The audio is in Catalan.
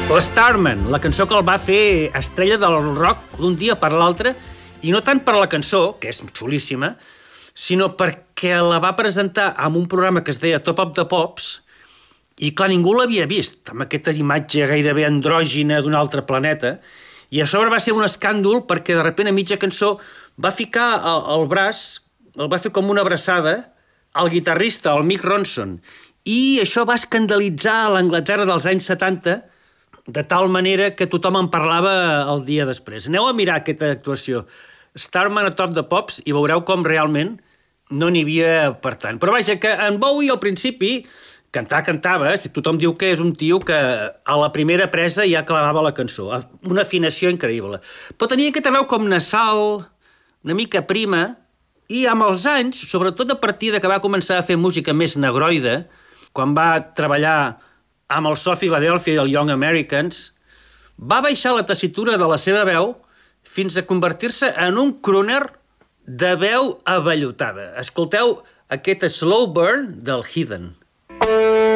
L'Starman, la cançó que el va fer estrella del rock d'un dia per l'altre, i no tant per la cançó, que és xulíssima, sinó perquè la va presentar en un programa que es deia Top of the Pops, i clar, ningú l'havia vist, amb aquesta imatge gairebé andrògina d'un altre planeta, i a sobre va ser un escàndol perquè de sobte a mitja cançó va ficar el braç, el va fer com una abraçada al guitarrista, al Mick Ronson, i això va escandalitzar a l'Anglaterra dels anys 70, de tal manera que tothom en parlava el dia després. Aneu a mirar aquesta actuació, Starman a Top the Pops, i veureu com realment no n'hi havia per tant. Però vaja, que en Bowie al principi cantava, si tothom diu que és un tio que a la primera presa ja clavava la cançó, una afinació increïble. Però tenia aquesta veu com nasal, una mica prima, i amb els anys, sobretot a partir de que va començar a fer música més negroide, quan va treballar amb el Sophie Philadelphia i el Young Americans, va baixar la tessitura de la seva veu fins a convertir-se en un crooner de veu avellotada. Escolteu aquest Slow Burn del Heathen.